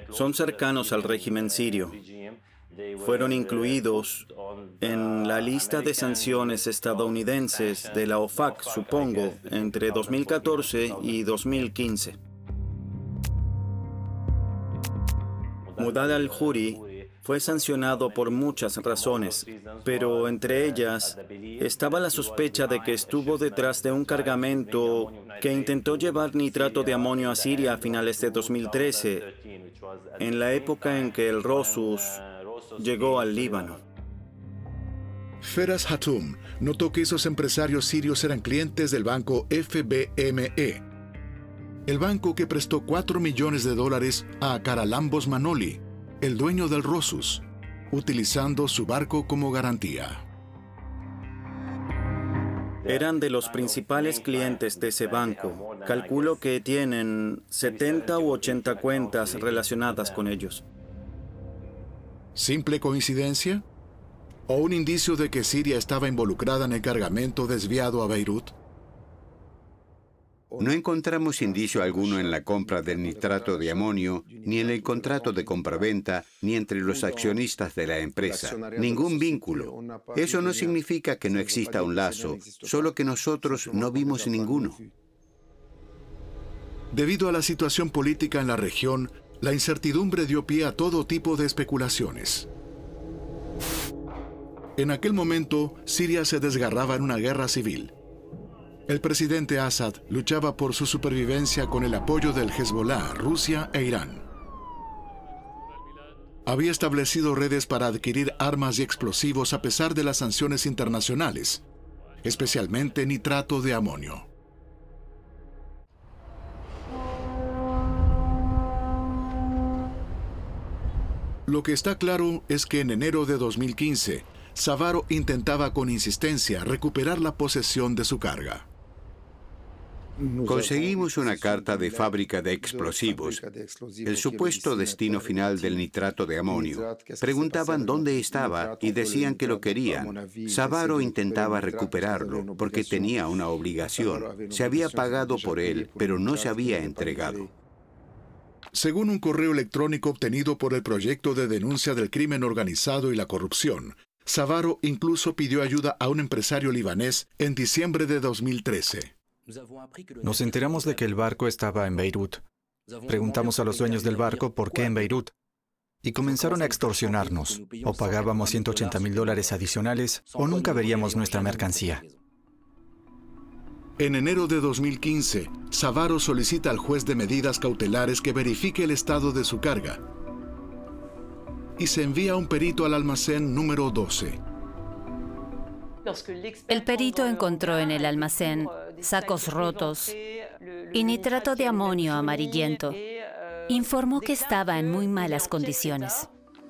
son cercanos al régimen sirio. Fueron incluidos en la lista de sanciones estadounidenses de la OFAC, supongo, entre 2014 y 2015. Mudad al-Huri fue sancionado por muchas razones, pero entre ellas estaba la sospecha de que estuvo detrás de un cargamento que intentó llevar nitrato de amonio a Siria a finales de 2013, en la época en que el Rosus llegó al Líbano. Feras Hatum notó que esos empresarios sirios eran clientes del banco FBME, el banco que prestó $4 millones a Karalambos Manoli, el dueño del Rosus, utilizando su barco como garantía. Eran de los principales clientes de ese banco. Calculo que tienen 70 u 80 cuentas relacionadas con ellos. ¿Simple coincidencia? ¿O un indicio de que Siria estaba involucrada en el cargamento desviado a Beirut? No encontramos indicio alguno en la compra del nitrato de amonio, ni en el contrato de compraventa, ni entre los accionistas de la empresa. Ningún vínculo. Eso no significa que no exista un lazo, solo que nosotros no vimos ninguno. Debido a la situación política en la región, la incertidumbre dio pie a todo tipo de especulaciones. En aquel momento, Siria se desgarraba en una guerra civil. El presidente Assad luchaba por su supervivencia con el apoyo del Hezbollah, Rusia e Irán. Había establecido redes para adquirir armas y explosivos a pesar de las sanciones internacionales, especialmente nitrato de amonio. Lo que está claro es que en enero de 2015, Savaro intentaba con insistencia recuperar la posesión de su carga. Conseguimos una carta de fábrica de explosivos, el supuesto destino final del nitrato de amonio. Preguntaban dónde estaba y decían que lo querían. Savaro intentaba recuperarlo porque tenía una obligación. Se había pagado por él, pero no se había entregado. Según un correo electrónico obtenido por el Proyecto de Denuncia del Crimen Organizado y la Corrupción, Savaro incluso pidió ayuda a un empresario libanés en diciembre de 2013. Nos enteramos de que el barco estaba en Beirut. Preguntamos a los dueños del barco por qué en Beirut. Y comenzaron a extorsionarnos. O pagábamos $180.000 adicionales o nunca veríamos nuestra mercancía. En enero de 2015, Savaro solicita al juez de medidas cautelares que verifique el estado de su carga. Y se envía un perito al almacén número 12. El perito encontró en el almacén sacos rotos y nitrato de amonio amarillento. Informó que estaba en muy malas condiciones.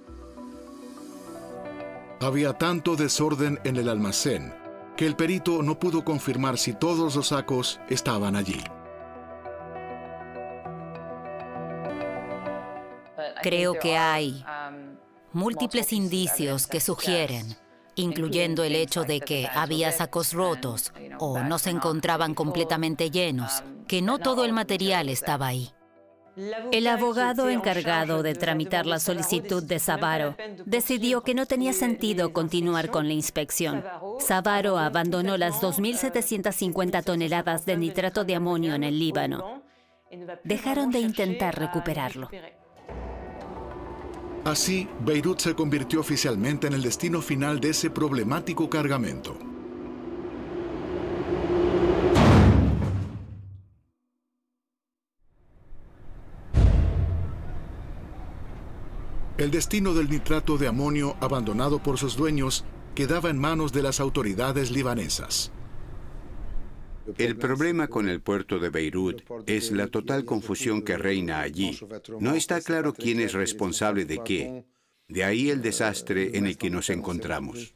Había tanto desorden en el almacén que el perito no pudo confirmar si todos los sacos estaban allí. Creo que hay múltiples indicios que sugieren, incluyendo el hecho de que había sacos rotos o no se encontraban completamente llenos, que no todo el material estaba ahí. El abogado encargado de tramitar la solicitud de Savaro decidió que no tenía sentido continuar con la inspección. Savaro abandonó las 2.750 toneladas de nitrato de amonio en el Líbano. Dejaron de intentar recuperarlo. Así, Beirut se convirtió oficialmente en el destino final de ese problemático cargamento. El destino del nitrato de amonio, abandonado por sus dueños, quedaba en manos de las autoridades libanesas. El problema con el puerto de Beirut es la total confusión que reina allí. No está claro quién es responsable de qué. De ahí el desastre en el que nos encontramos.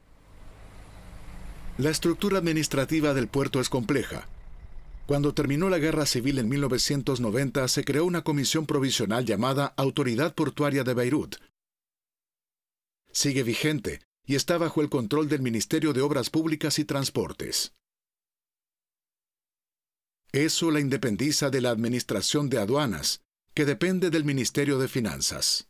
La estructura administrativa del puerto es compleja. Cuando terminó la Guerra Civil en 1990, se creó una comisión provisional llamada Autoridad Portuaria de Beirut. Sigue vigente y está bajo el control del Ministerio de Obras Públicas y Transportes. Eso la independiza de la Administración de Aduanas, que depende del Ministerio de Finanzas.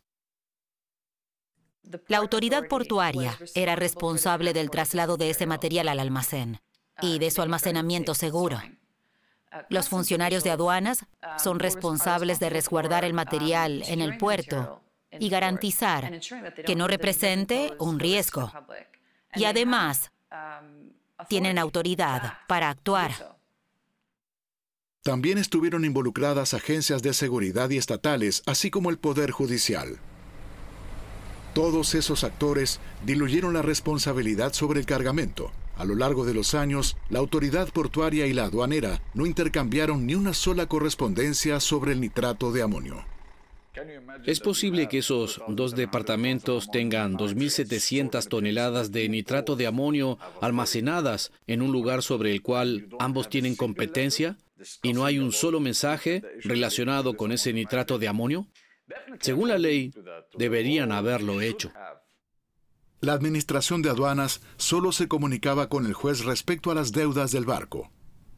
La autoridad portuaria era responsable del traslado de ese material al almacén y de su almacenamiento seguro. Los funcionarios de aduanas son responsables de resguardar el material en el puerto y garantizar que no represente un riesgo. Y además, tienen autoridad para actuar. También estuvieron involucradas agencias de seguridad y estatales, así como el Poder Judicial. Todos esos actores diluyeron la responsabilidad sobre el cargamento. A lo largo de los años, la autoridad portuaria y la aduanera no intercambiaron ni una sola correspondencia sobre el nitrato de amonio. ¿Es posible que esos dos departamentos tengan 2.700 toneladas de nitrato de amonio almacenadas en un lugar sobre el cual ambos tienen competencia y no hay un solo mensaje relacionado con ese nitrato de amonio? Según la ley, deberían haberlo hecho. La Administración de Aduanas solo se comunicaba con el juez respecto a las deudas del barco.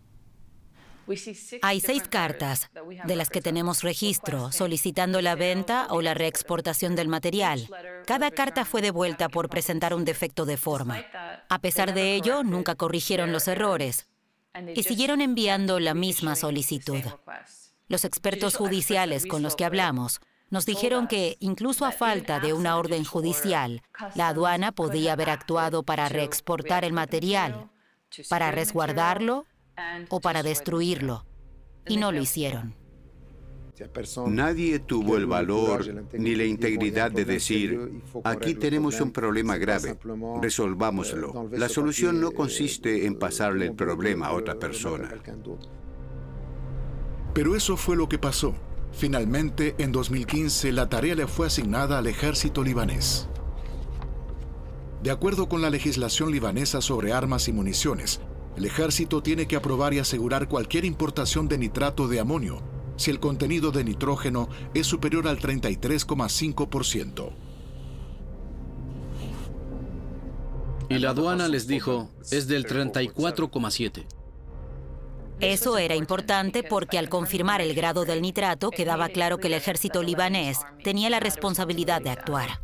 Hay 6 cartas de las que tenemos registro solicitando la venta o la reexportación del material. Cada carta fue devuelta por presentar un defecto de forma. A pesar de ello, nunca corrigieron los errores y siguieron enviando la misma solicitud. Los expertos judiciales con los que hablamos nos dijeron que, incluso a falta de una orden judicial, la aduana podía haber actuado para reexportar el material, para resguardarlo o para destruirlo, y no lo hicieron. Nadie tuvo el valor ni la integridad de decir, aquí tenemos un problema grave, resolvámoslo. La solución no consiste en pasarle el problema a otra persona. Pero eso fue lo que pasó. Finalmente, en 2015, la tarea le fue asignada al ejército libanés. De acuerdo con la legislación libanesa sobre armas y municiones, el ejército tiene que aprobar y asegurar cualquier importación de nitrato de amonio si el contenido de nitrógeno es superior al 33,5%. Y la aduana les dijo, es del 34,7%. Eso era importante porque al confirmar el grado del nitrato quedaba claro que el ejército libanés tenía la responsabilidad de actuar.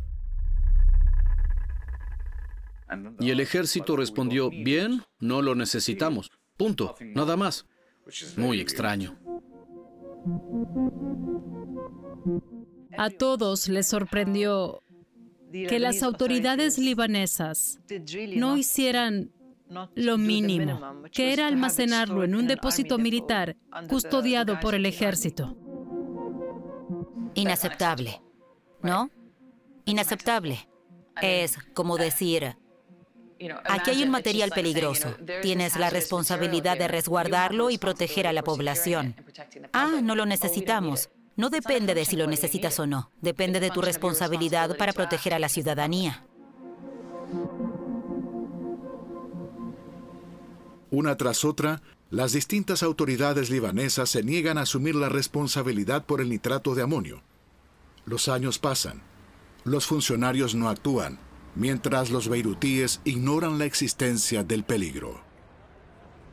Y el ejército respondió, bien, no lo necesitamos. Punto, nada más. Muy extraño. A todos les sorprendió que las autoridades libanesas no hicieran lo mínimo, que era almacenarlo en un depósito militar custodiado por el ejército. Inaceptable, ¿no? Inaceptable. Es como decir, aquí hay un material peligroso. Tienes la responsabilidad de resguardarlo y proteger a la población. Ah, no lo necesitamos. No depende de si lo necesitas o no. Depende de tu responsabilidad para proteger a la ciudadanía. Una tras otra, las distintas autoridades libanesas se niegan a asumir la responsabilidad por el nitrato de amonio. Los años pasan. Los funcionarios no actúan, mientras los beirutíes ignoran la existencia del peligro.